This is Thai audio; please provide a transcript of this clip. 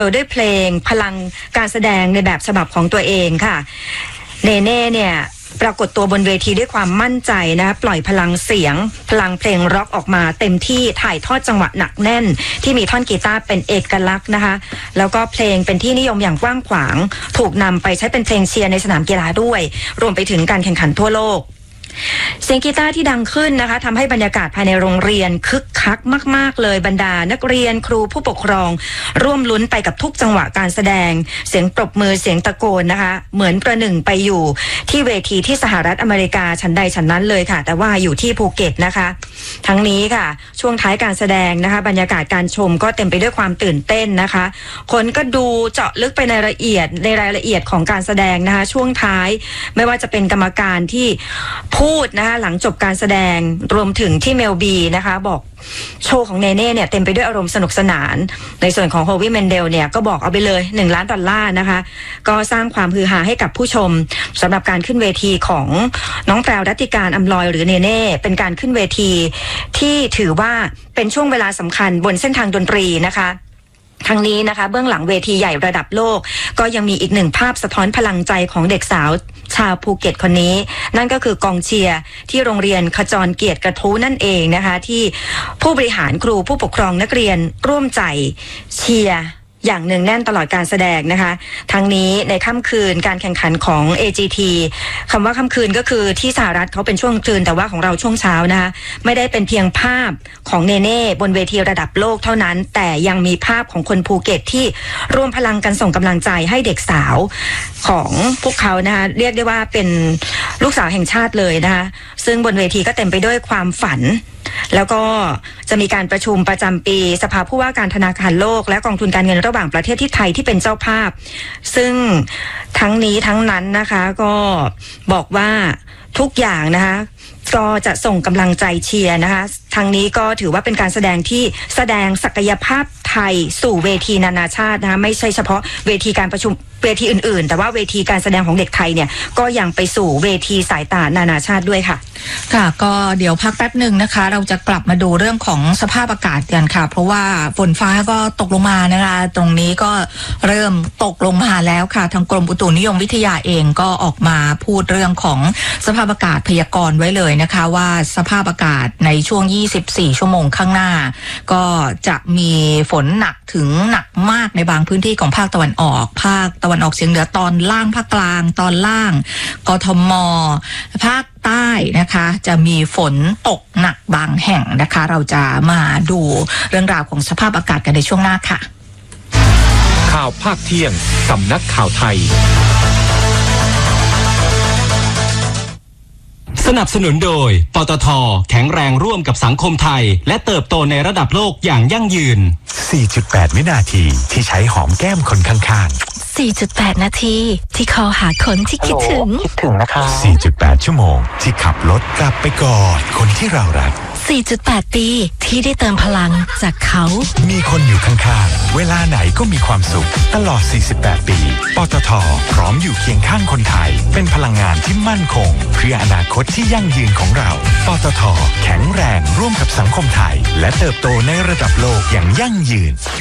ด้วยเพลงพลังการแสดงในแบบฉบับของตัวเองค่ะเนเน่เนี่ยปรากฏตัวบนเวทีด้วยความมั่นใจนะคะปล่อยพลังเสียงพลังเพลงร็อกออกมาเต็มที่ถ่ายทอดจังหวะหนักแน่นที่มีท่อนกีตาร์เป็นเอกลักษณ์นะคะแล้วก็เพลงเป็นที่นิยมอย่างกว้างขวางถูกนำไปใช้เป็นเพลงเชียร์ในสนามกีฬาด้วยรวมไปถึงการแข่งขันทั่วโลกเสียงกีตาร์ที่ดังขึ้นนะคะทำให้บรรยากาศภายในโรงเรียนคึกคักมากๆเลยบรรดานักเรียนครูผู้ปกครองร่วมลุ้นไปกับทุกจังหวะการแสดงเสียงปรบมือเสียงตะโกนนะคะเหมือนประหนึ่งไปอยู่ที่เวทีที่สหรัฐอเมริกาชั้นใดชั้นนั้นเลยค่ะแต่ว่าอยู่ที่ภูเก็ตนะคะทั้งนี้ค่ะช่วงท้ายการแสดงนะคะบรรยากาศการชมก็เต็มไปด้วยความตื่นเต้นนะคะคนก็ดูเจาะลึกไปในรายละเอียดของการแสดงนะคะช่วงท้ายไม่ว่าจะเป็นกรรมการที่พูดนะคะหลังจบการแสดงรวมถึงที่เมลบีนะคะบอกโชว์ของเนเน่เนี่ยเต็มไปด้วยอารมณ์สนุกสนานในส่วนของโฮวี่แมนเดลเนี่ยก็บอกเอาไปเลย$1 ล้านนะคะก็สร้างความฮือฮาให้กับผู้ชมสำหรับการขึ้นเวทีของน้องแพรวรัตติการอำลอยหรือเนเน่เป็นการขึ้นเวทีที่ถือว่าเป็นช่วงเวลาสำคัญบนเส้นทางดนตรีนะคะทั้งนี้นะคะเบื้องหลังเวทีใหญ่ระดับโลกก็ยังมีอีกหนึ่งภาพสะท้อนพลังใจของเด็กสาวชาวภูเก็ตคนนี้นั่นก็คือกองเชียร์ที่โรงเรียนขจรเกียรติกระทู้นั่นเองนะคะที่ผู้บริหารครูผู้ปกครองนักเรียนร่วมใจเชียร์อย่างหนึ่งแน่นตลอดการแสดงนะคะทั้งนี้ในค่ำคืนการแข่งขันของ AGT คำว่าค่ำคืนก็คือที่สหรัฐเขาเป็นช่วงคืนแต่ว่าของเราช่วงเช้านะคะไม่ได้เป็นเพียงภาพของเนเน่บนเวทีระดับโลกเท่านั้นแต่ยังมีภาพของคนภูเก็ตที่ร่วมพลังกันส่งกำลังใจให้เด็กสาวของพวกเขานะคะเรียกได้ว่าเป็นลูกสาวแห่งชาติเลยนะคะซึ่งบนเวทีก็เต็มไปด้วยความฝันแล้วก็จะมีการประชุมประจำปีสภาผู้ว่าการธนาคารโลกและกองทุนการเงินระหว่างประเทศที่ไทยที่เป็นเจ้าภาพซึ่งทั้งนี้ทั้งนั้นนะคะก็บอกว่าทุกอย่างนะคะก็จะส่งกำลังใจเชียร์นะคะทางนี้ก็ถือว่าเป็นการแสดงที่แสดงศักยภาพไทยสู่เวทีนานาชาตินะคะไม่ใช่เฉพาะเวทีการประชุมเวทีอื่นๆแต่ว่าเวทีการแสดงของเด็กไทยเนี่ยก็ยังไปสู่เวทีสายตานานาชาติด้วยค่ะค่ะก็เดี๋ยวพักแป๊บหนึ่งนะคะเราจะกลับมาดูเรื่องของสภาพอากาศกันค่ะเพราะว่าฝนฟ้าก็ตกลงมานะคะตรงนี้ก็เริ่มตกลงมาแล้วค่ะทางกรมอุตุนิยมวิทยาเองก็ออกมาพูดเรื่องของสภาพอากาศพยากรณ์ไว้เลยนะคะว่าสภาพอากาศในช่วง24ชั่วโมงข้างหน้าก็จะมีฝนหนักถึงหนักมากในบางพื้นที่ของภาคตะวันออกภาคตะวันออกเฉียงเหนือตอนล่างภาคกลางตอนล่างกทมภาคใต้นะคะจะมีฝนตกหนักบางแห่งนะคะเราจะมาดูเรื่องราวของสภาพอากาศกันในช่วงหน้าค่ะข่าวภาคเที่ยงสำนักข่าวไทยสนับสนุนโดยปตท.แข็งแรงร่วมกับสังคมไทยและเติบโตในระดับโลกอย่างยั่งยืน 4.8 วินาทีที่ใช้หอมแก้มคนข้างๆ 4.8 นาทีที่คอหาคนที่คิดถึงนะคะ 4.8 ชั่วโมงที่ขับรถกลับไปกอดคนที่เรารัก 4.8 ปีที่ได้เติมพลังจากเขามีคนอยู่ข้างๆเวลาไหนก็มีความสุขตลอด 48 ปีปตท.พร้อมอยู่เคียงข้างคนไทยเป็นพลังงานที่มั่นคงเพื่ออนาคตที่ยั่งยืนของเราปตท.แข็งแรงร่วมกับสังคมไทยและเติบโตในระดับโลกอย่างยั่งยืน